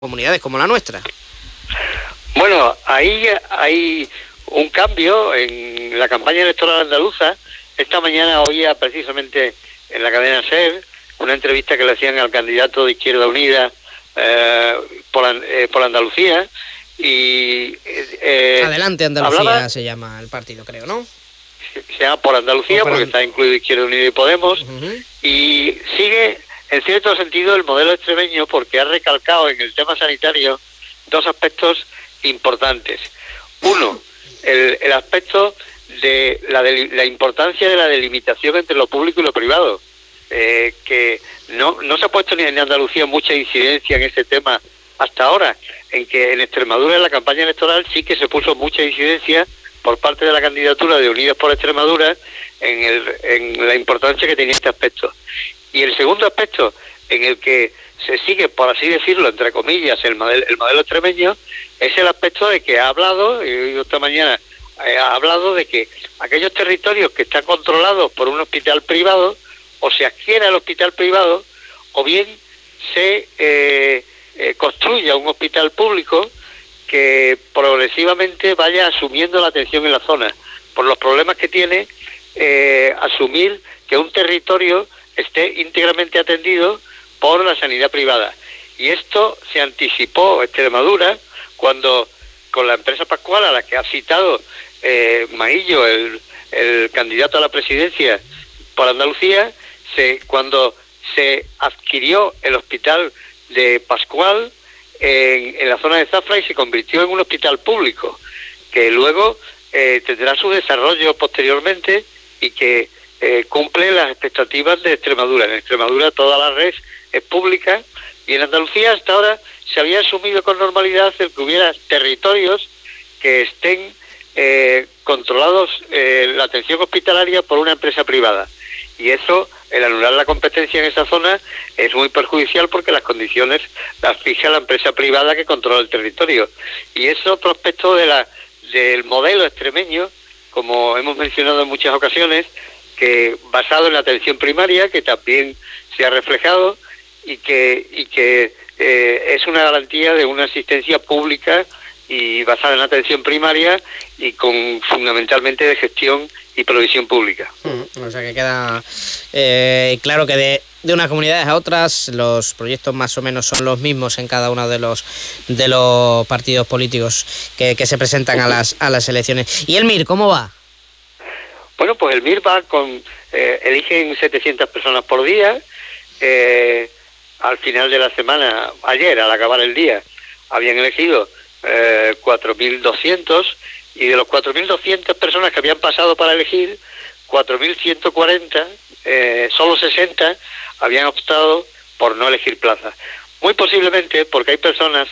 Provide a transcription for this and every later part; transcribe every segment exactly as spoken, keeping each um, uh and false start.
comunidades como la nuestra. Bueno, ahí hay un cambio en la campaña electoral andaluza. Esta mañana oía precisamente en la cadena SER una entrevista que le hacían al candidato de Izquierda Unida eh, por, eh, por Andalucía y eh, Adelante Andalucía hablaba, se llama el partido, creo, ¿no? Se, se llama Por Andalucía por porque And... está incluido Izquierda Unida y Podemos. Uh-huh. Y sigue en cierto sentido el modelo extremeño porque ha recalcado en el tema sanitario dos aspectos importantes. Uno, el, el aspecto de la, de la importancia de la delimitación entre lo público y lo privado, eh, que no, no se ha puesto ni en Andalucía mucha incidencia en ese tema hasta ahora, en que en Extremadura en la campaña electoral sí que se puso mucha incidencia por parte de la candidatura de Unidos por Extremadura en, el, en la importancia que tenía este aspecto. Y el segundo aspecto en el que se sigue, por así decirlo, entre comillas, el modelo, el modelo extremeño, es el aspecto de que ha hablado, y esta mañana eh, ha hablado de que aquellos territorios que están controlados por un hospital privado, o se adquiera el hospital privado, o bien se eh, eh, construya un hospital público que progresivamente vaya asumiendo la atención en la zona, por los problemas que tiene eh, asumir que un territorio esté íntegramente atendido por la sanidad privada. Y esto se anticipó Extremadura cuando con la empresa Pascual, a la que ha citado eh, Maillo, el, el candidato a la presidencia por Andalucía, se, cuando se adquirió el hospital de Pascual en, en la zona de Zafra y se convirtió en un hospital público, que luego eh, tendrá su desarrollo posteriormente y que eh, cumple las expectativas de Extremadura. En Extremadura toda la red es pública y en Andalucía hasta ahora se había asumido con normalidad el que hubiera territorios que estén eh, controlados eh, la atención hospitalaria por una empresa privada. Y eso, el anular la competencia en esa zona, es muy perjudicial porque las condiciones las fija la empresa privada que controla el territorio. Y es otro aspecto de la, del modelo extremeño, como hemos mencionado en muchas ocasiones, que basado en la atención primaria, que también se ha reflejado, y que, y que eh, es una garantía de una asistencia pública y basada en la atención primaria y con fundamentalmente de gestión y provisión pública. Mm, o sea que queda eh, claro que de, de unas comunidades a otras los proyectos más o menos son los mismos en cada uno de los de los partidos políticos que, que se presentan a las a las elecciones. ¿Y el M I R cómo va? Bueno, pues el M I R va con eh, eligen setecientas personas por día. Eh, al final de la semana, ayer al acabar el día, habían elegido eh, cuatro mil doscientos y de los cuatro mil doscientas personas que habían pasado para elegir, cuatro mil ciento cuarenta, eh, solo sesenta habían optado por no elegir plaza. Muy posiblemente porque hay personas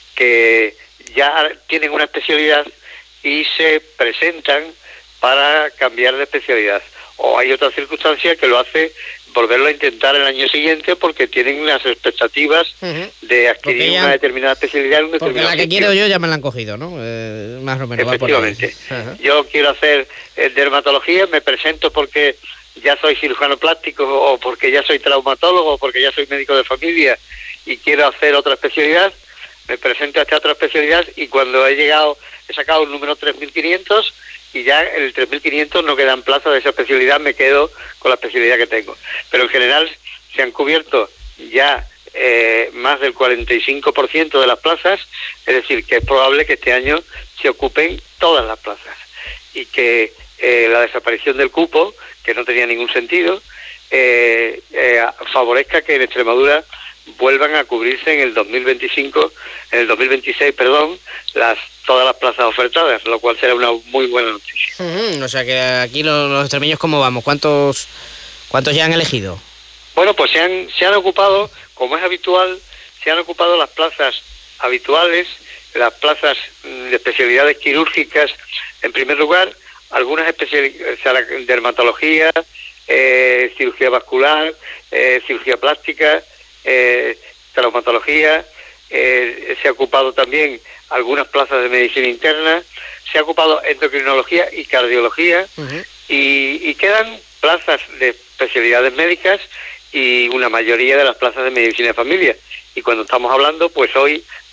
que ya tienen una especialidad y se presentan para cambiar de especialidad. O hay otra circunstancia que lo hace volverlo a intentar el año siguiente porque tienen las expectativas uh-huh. de adquirir ya, una determinada especialidad en un porque la que sitio. Quiero yo ya me la han cogido, ¿no? Eh, más o menos. Efectivamente. Va por uh-huh. Yo quiero hacer eh, dermatología, me presento porque ya soy cirujano plástico o porque ya soy traumatólogo o porque ya soy médico de familia y quiero hacer otra especialidad, me presento a esta otra especialidad y cuando he llegado, he sacado un número tres mil quinientos y ya en el tres mil quinientos no quedan plazas de esa especialidad, me quedo con la especialidad que tengo. Pero en general se han cubierto ya eh, más del cuarenta y cinco por ciento de las plazas, es decir, que es probable que este año se ocupen todas las plazas y que eh, la desaparición del cupo, que no tenía ningún sentido, eh, eh, favorezca que en Extremadura vuelvan a cubrirse en el dos mil veinticinco, en el dos mil veintiséis, perdón, las todas las plazas ofertadas, lo cual será una muy buena noticia. Uh-huh. O sea que aquí los, los extremeños, ¿cómo vamos? ¿Cuántos cuántos ya han elegido? Bueno, pues se han, se han ocupado, como es habitual, se han ocupado las plazas habituales, las plazas de especialidades quirúrgicas, en primer lugar, algunas especialidades, o sea, la dermatología, eh, cirugía vascular, eh, cirugía plástica, eh, traumatología, eh, se ha ocupado también algunas plazas de medicina interna, se ha ocupado endocrinología y cardiología, uh-huh. y, y quedan plazas de especialidades médicas y una mayoría de las plazas de medicina de familia. Y cuando estamos hablando, pues hoy